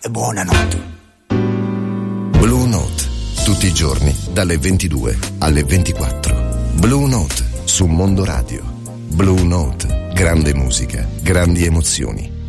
buonanotte. Blue Note, tutti i giorni dalle 22 alle 24. Blue Note su Mondo Radio. Blue Note, grande musica, grandi emozioni.